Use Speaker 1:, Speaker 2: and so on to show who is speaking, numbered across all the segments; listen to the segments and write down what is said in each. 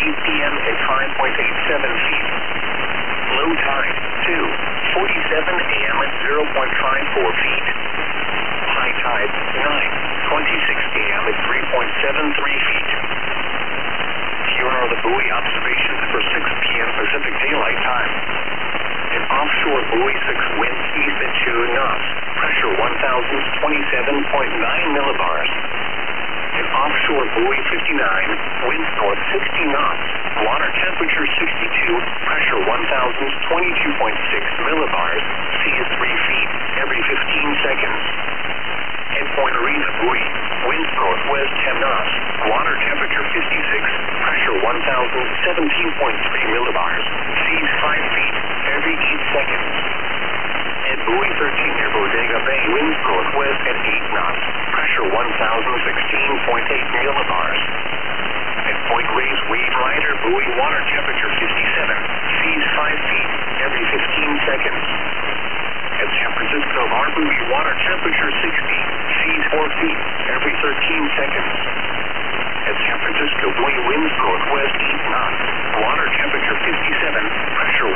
Speaker 1: p.m. at 5.87 feet. Low tide, 2:47 a.m. at 0.54 feet. High tide, 9:26 a.m. at 3.73 feet. Here are the buoy observations for 6 p.m. Pacific Daylight Time. An offshore buoy 6 winds east at 2 knots. Pressure 1,027.9 millibars. An offshore buoy 59, winds north 60 knots. Water temperature 62, pressure 1,022.6 millibars. Sea is 3 feet every 15 seconds. At Point Arena buoy, winds northwest 10 knots. Water temperature 56, pressure 1,017.3 millibars. Sea is 5 feet every 8 seconds. At buoy 13 near Bodega Bay, winds northwest at 8 knots. Pressure 1,016.8 millibars. At Point Reyes Wave Rider buoy, water temperature 57. Seas 5 feet every 15 seconds. At San Francisco Bar buoy, water temperature 60. Seas 4 feet every 13 seconds. At San Francisco buoy, winds northwest 8 knots. Water temperature 57. Pressure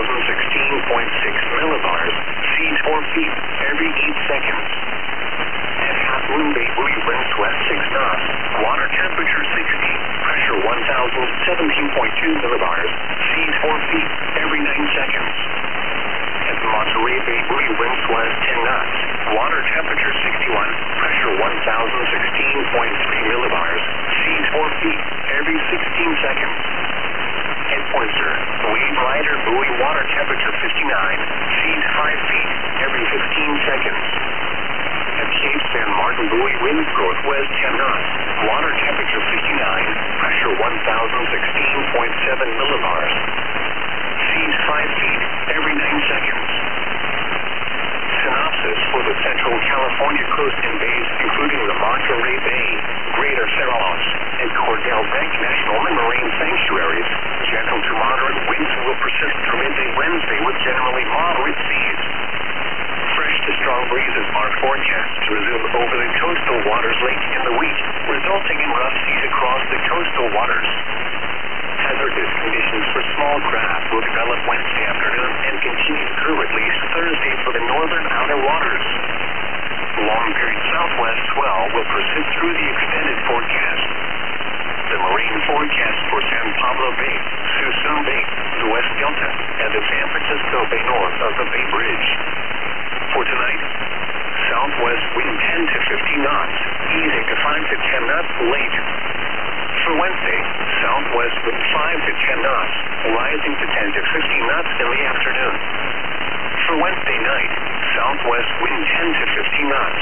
Speaker 1: 1,016.6 millibars. Seas 4 feet every 8 seconds. At Half Moon Bay buoy, winds west 6 knots. Water temperature 60. Pressure 1,017.2 millibars. Seas 4 feet every 9 seconds. At Monterey Bay buoy, winds west 10 knots. Water temperature 61. Pressure 1,016.3 millibars. Seas 4 feet every 16 seconds. At Point Stern, Wave Rider buoy, water temperature 59. Seas 5 feet every 15 seconds. At Cape San Martin buoy, winds northwest 10 knots. Water temperature 59. Pressure 1,016.7 millibars. Seas 5 feet every 9 seconds. Synopsis for the Central California coast and bays, including the Monterey Bay, Greater Cerros, and Cordell Bank National Marine Sanctuaries. Gentle to moderate winds will persist through midday Wednesday with generally moderate seas. Fresh to strong breezes are forecast to resume over the coastal waters late in the week, resulting in rough seas across the coastal waters. Hazardous conditions for small craft will develop Wednesday afternoon and continue through at least Thursday for the northern outer waters. Long-period southwest swell will persist through the extended forecast. The marine forecast for San Pablo Bay, Suisun Bay, the West Delta, and the San Francisco Bay north of the Bay Bridge. For tonight, southwest wind 10 to 50 knots, easing to 5 to 10 knots late. For Wednesday, southwest wind 5 to 10 knots, rising to 10 to 15 knots in the afternoon. For Wednesday night, southwest wind 10 to 15 knots.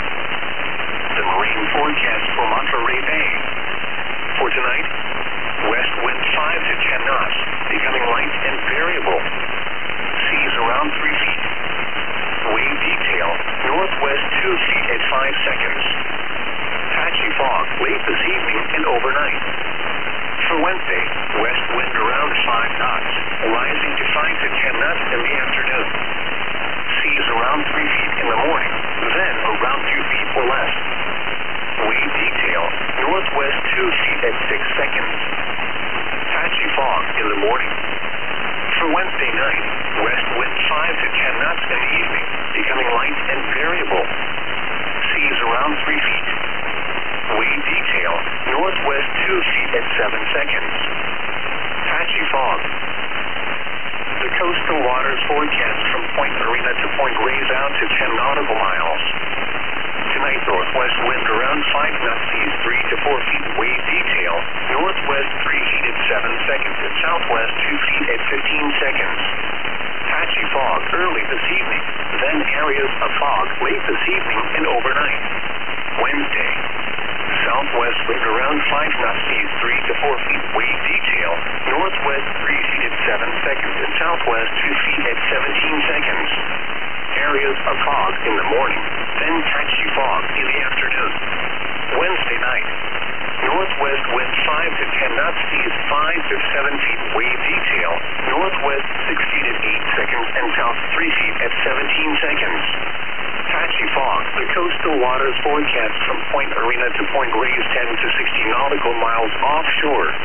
Speaker 1: The marine forecast for Monterey Bay. For tonight, west wind 5 to 10 knots, becoming light and variable. Seas around 3 feet. Wave detail, northwest 2 feet at 5 seconds. Patchy fog late this evening and overnight. For Wednesday, west wind around 5 knots, rising to 5 to 10 knots in the afternoon. Seas around 3 feet in the morning, then around 2 feet or less. Wave detail, northwest 2 feet at 6 seconds. Patchy fog in the morning. For Wednesday night, west wind 5 to 10 knots in the evening, becoming light and variable. Seas around 3 feet. Wave detail, northwest 2 feet at 7 seconds. Patchy fog. The coastal waters forecast from Point Marina to Point Reyes out to 10 nautical miles. Tonight, northwest wind around 5 knots, seas 3 to 4 feet. Wave detail, northwest 3 feet at 7 seconds and southwest 2 feet at 15 seconds. Patchy fog early this evening, then areas of fog late this evening and overnight. Wednesday, southwest wind around 5 knots, seas 3 to 4 feet. Wave detail, northwest 3 feet at 7 seconds and southwest 2 feet at 17 seconds. Areas of fog in the morning, then patchy fog in the afternoon. Wednesday night, northwest wind 5 to 10 knots, seas 5 to 7 feet. Wave detail, northwest 6 feet at 8 seconds and south 3 feet at 17 seconds. Patchy fog. The coastal waters forecast from Point Arena to Point Reyes 10 to 60 nautical miles offshore.